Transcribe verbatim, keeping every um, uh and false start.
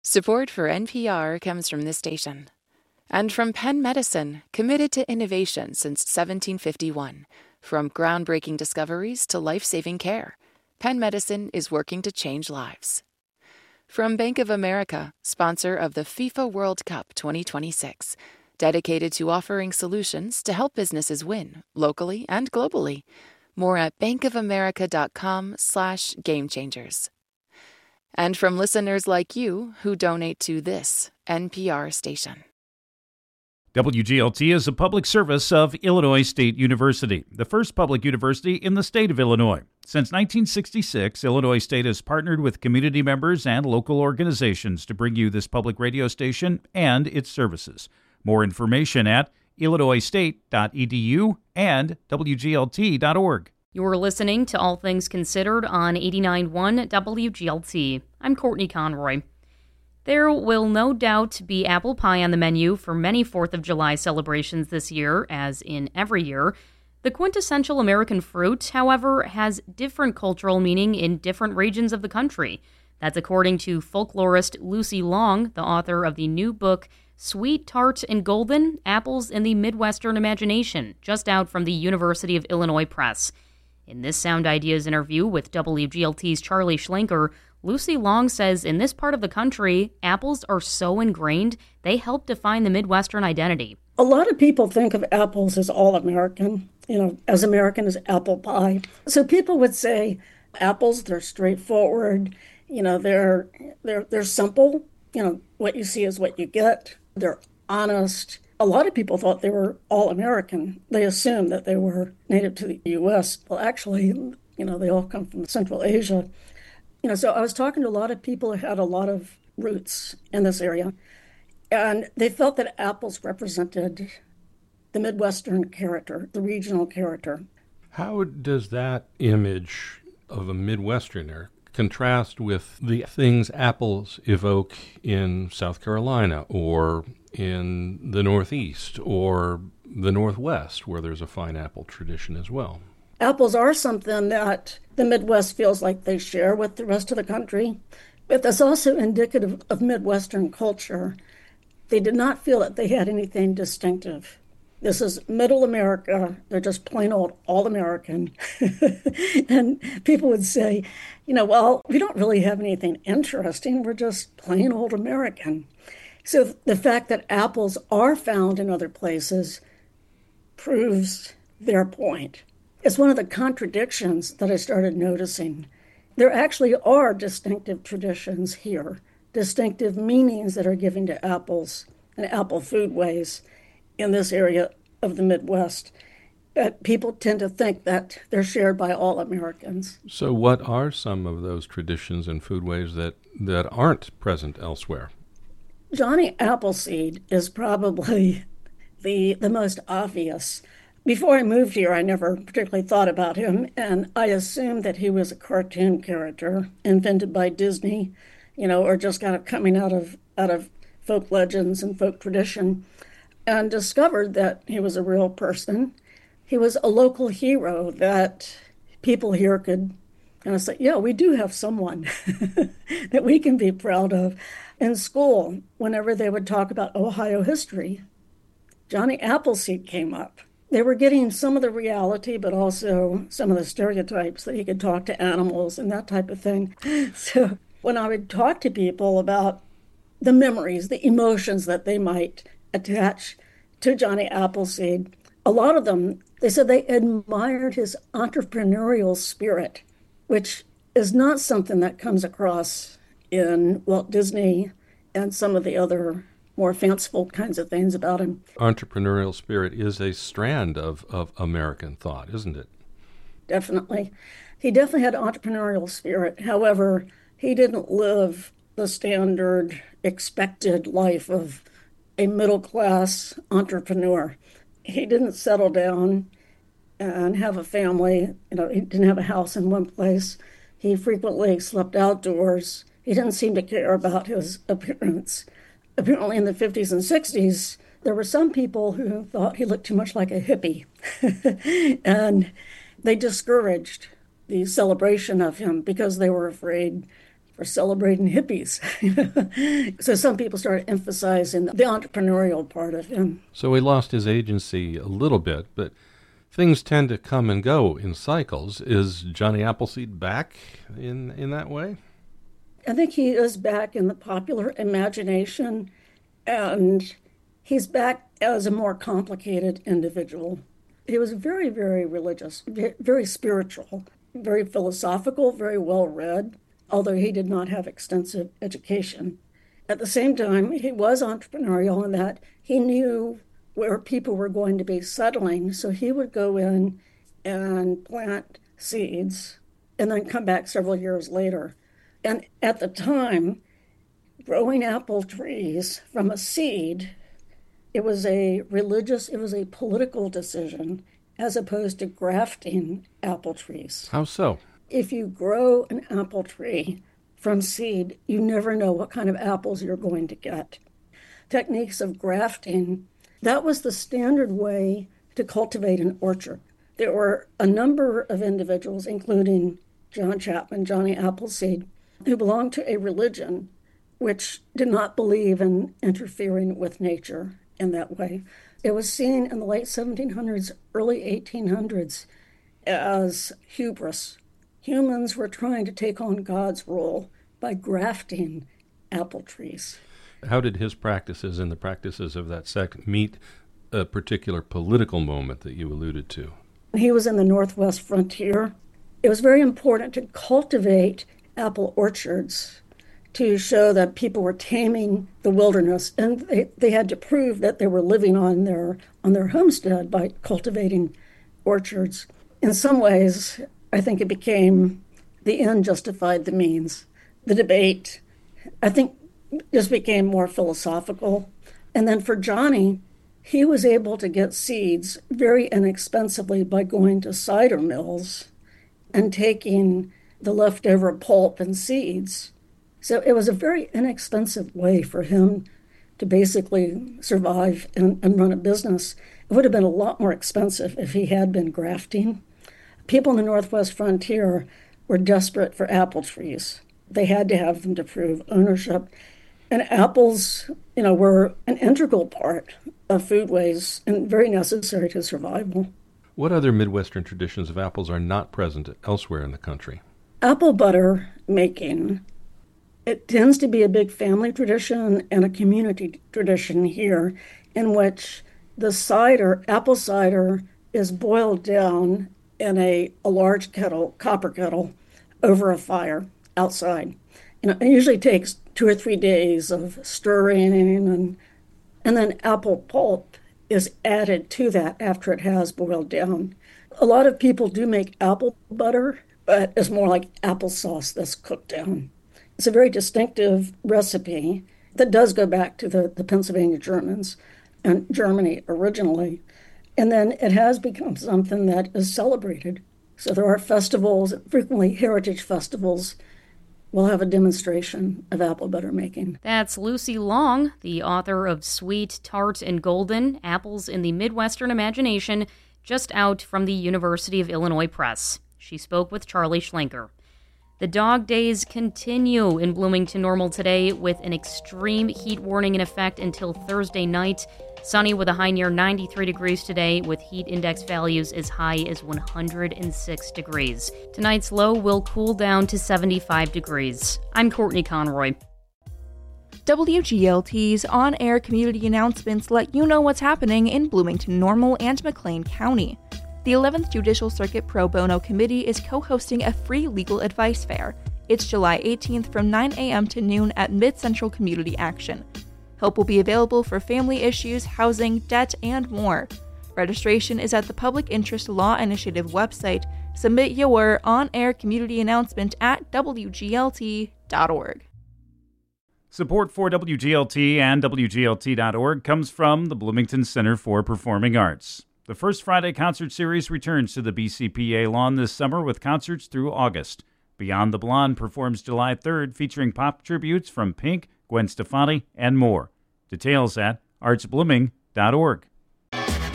Support for N P R comes from this station. And from Penn Medicine, committed to innovation since seventeen fifty-one. From groundbreaking discoveries to life-saving care, Penn Medicine is working to change lives. From Bank of America, sponsor of the FIFA World Cup twenty twenty-six, dedicated to offering solutions to help businesses win, locally and globally. More at bankofamerica.com slash game changers. And from listeners like you who donate to this N P R station. W G L T is a public service of Illinois State University, the first public university in the state of Illinois. Since nineteen sixty-six, Illinois State has partnered with community members and local organizations to bring you this public radio station and its services. More information at illinois state dot e d u and w g l t dot org. You're listening to All Things Considered on eighty-nine point one W G L T. I'm Courtney Conroy. There will no doubt be apple pie on the menu for many fourth of July celebrations this year, as in every year. The quintessential American fruit, however, has different cultural meaning in different regions of the country. That's according to folklorist Lucy Long, the author of the new book, Sweet, Tart, and Golden, Apples in the Midwestern Imagination, just out from the University of Illinois Press. In this Sound Ideas interview with W G L T's Charlie Schlenker, Lucy Long says in this part of the country, apples are so ingrained, they help define the Midwestern identity. A lot of people think of apples as all American, you know, as American as apple pie. So people would say apples, they're straightforward, you know, they're they're they're simple, you know, what you see is what you get. They're honest. A lot of people thought they were all American. They assumed that they were native to the U S. Well, actually, you know, they all come from Central Asia. You know, so I was talking to a lot of people who had a lot of roots in this area, and they felt that apples represented the Midwestern character, the regional character. How does that image of a Midwesterner contrast with the things apples evoke in South Carolina or in the Northeast or the Northwest, where there's a fine apple tradition as well? Apples are something that the Midwest feels like they share with the rest of the country, but that's also indicative of Midwestern culture. They did not feel that they had anything distinctive. This is middle America. They're just plain old all-American. And people would say, you know, well, we don't really have anything interesting. We're just plain old American. So the fact that apples are found in other places proves their point. It's one of the contradictions that I started noticing. There actually are distinctive traditions here, distinctive meanings that are given to apples and apple foodways in this area of the Midwest. But people tend to think that they're shared by all Americans. So what are some of those traditions and foodways that, that aren't present elsewhere? Johnny Appleseed is probably the, the most obvious. Before I moved here, I never particularly thought about him, and I assumed that he was a cartoon character invented by Disney, you know, or just kind of coming out of out of folk legends and folk tradition, and discovered that he was a real person. He was a local hero that people here could kind of say, yeah, we do have someone that we can be proud of. In school, whenever they would talk about Ohio history, Johnny Appleseed came up. They were getting some of the reality, but also some of the stereotypes that he could talk to animals and that type of thing. So when I would talk to people about the memories, the emotions that they might attach to Johnny Appleseed, a lot of them, they said they admired his entrepreneurial spirit, which is not something that comes across in Walt Disney and some of the other more fanciful kinds of things about him. Entrepreneurial spirit is a strand of, of American thought, isn't it? Definitely. He definitely had entrepreneurial spirit. However, he didn't live the standard expected life of a middle-class entrepreneur. He didn't settle down and have a family. You know, he didn't have a house in one place. He frequently slept outdoors. He didn't seem to care about his appearance. Apparently in the fifties and sixties, there were some people who thought he looked too much like a hippie. And they discouraged the celebration of him because they were afraid for celebrating hippies. So some people started emphasizing the entrepreneurial part of him. So he lost his agency a little bit, but things tend to come and go in cycles. Is Johnny Appleseed back in, in that way? I think he is back in the popular imagination, and he's back as a more complicated individual. He was very, very religious, very spiritual, very philosophical, very well-read, although he did not have extensive education. At the same time, he was entrepreneurial in that he knew where people were going to be settling, so he would go in and plant seeds and then come back several years later. And at the time, growing apple trees from a seed, it was a religious, it was a political decision as opposed to grafting apple trees. How so? If you grow an apple tree from seed, you never know what kind of apples you're going to get. Techniques of grafting, that was the standard way to cultivate an orchard. There were a number of individuals, including John Chapman, Johnny Appleseed, who belonged to a religion which did not believe in interfering with nature in that way. It was seen in the late seventeen hundreds, early eighteen hundreds as hubris. Humans were trying to take on God's role by grafting apple trees. How did his practices and the practices of that sect meet a particular political moment that you alluded to? He was in the Northwest frontier. It was very important to cultivate apple orchards to show that people were taming the wilderness, and they, they had to prove that they were living on their on their homestead by cultivating orchards. In some ways, I think it became the end justified the means. The debate, I think, just became more philosophical. And then for Johnny, he was able to get seeds very inexpensively by going to cider mills and taking the leftover pulp and seeds. So it was a very inexpensive way for him to basically survive and, and run a business. It would have been a lot more expensive if he had been grafting. People in the Northwest frontier were desperate for apple trees. They had to have them to prove ownership. And apples, you know, were an integral part of foodways and very necessary to survival. What other Midwestern traditions of apples are not present elsewhere in the country? Apple butter making. It tends to be a big family tradition and a community tradition here in which the cider, apple cider, is boiled down in a, a large kettle, copper kettle, over a fire outside. And it usually takes two or three days of stirring, and and then apple pulp is added to that after it has boiled down. A lot of people do make apple butter, but it's more like applesauce that's cooked down. It's a very distinctive recipe that does go back to the, the Pennsylvania Germans and Germany originally. And then it has become something that is celebrated. So there are festivals, frequently heritage festivals, will have a demonstration of apple butter making. That's Lucy Long, the author of Sweet, Tart, and Golden, Apples in the Midwestern Imagination, just out from the University of Illinois Press. She spoke with Charlie Schlenker. The dog days continue in Bloomington Normal today with an extreme heat warning in effect until Thursday night. Sunny with a high near ninety-three degrees today with heat index values as high as one hundred six degrees. Tonight's low will cool down to seventy-five degrees. I'm Courtney Conroy. W G L T's on-air community announcements let you know what's happening in Bloomington Normal and McLean County. The eleventh Judicial Circuit Pro Bono Committee is co-hosting a free legal advice fair. It's July eighteenth from nine a.m. to noon at Mid-Central Community Action. Help will be available for family issues, housing, debt, and more. Registration is at the Public Interest Law Initiative website. Submit your on-air community announcement at w g l t dot org. Support for W G L T and w g l t dot org comes from the Bloomington Center for Performing Arts. The First Friday Concert Series returns to the B C P A lawn this summer with concerts through August. Beyond the Blonde performs July third, featuring pop tributes from Pink, Gwen Stefani, and more. Details at arts blooming dot org.